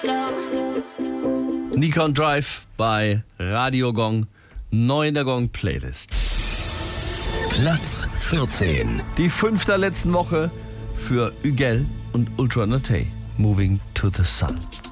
Nikon Drive bei Radio Gong, neu in der Gong Playlist. Platz 14. Die 5. der letzten Woche für Ügel und Ultra Naté, Moving to the Sun.